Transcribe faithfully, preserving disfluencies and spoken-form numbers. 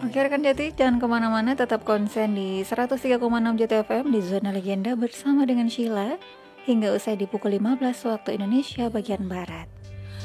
Oke rekan Jati, jangan kemana-mana, tetap konsen di seratus tiga koma enam Jati F M di Zona Legenda bersama dengan Sheila hingga usai di pukul lima belas waktu Indonesia bagian Barat.